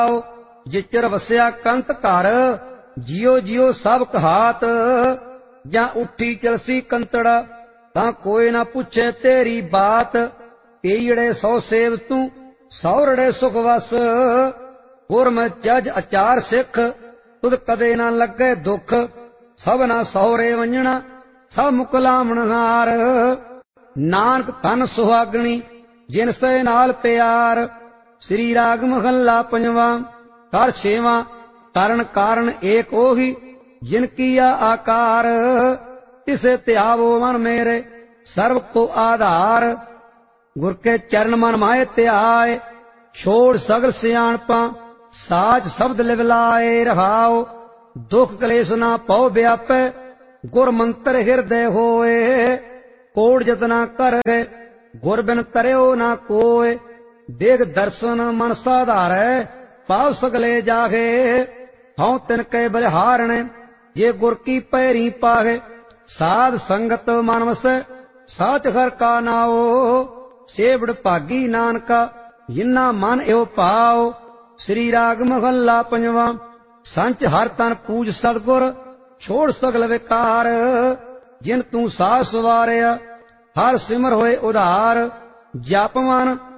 जिचर वस्या कंत घर, जियो जियो सब कहात। जां उठी चलसी कंतड़, तां कोई ना पूछे तेरी बात। केईड़े सौ सेव तू, सौरड़े सुख वस। गुरमत जज अचार सिख, तुद कदे ना लगे दुख। सबना सौरे वंजना, सब मुकलामण हार। नानक धन सुहागणी, जिन से नाल प्यार। श्री राग महला पंजवा। कर छेवां, तरण कारण एक ओही, जिन किया आकार। तिसे त्यावो मन मेरे, सर्व को आधार। गुर के चरण मन माए त्याए, छोड़ सगल सियाणपा। साच शब्द लिवलाए रहाओ, दुख कलेश ना पौ व्यापै। गुर मंत्र हृदय होए, कोड़ जतना कर गए। गुर बिन तरयो ना कोय, देख दर्शन मन साधारै। पाव सगले जागे, हऊँ तिनके बलिहारणे। ये गुर की पैरी पाहे, साध संगत मन वसै। साच हर का नाओ, सेवड़ भागी नानका। जिन्ना मन एव पाओ। श्री राग महला पंजवा। संच हर तन पूज सतगुर, छोड़ सगल विकार। जिन तू साह सवारिया, हर सिमर होए उधार। जप मन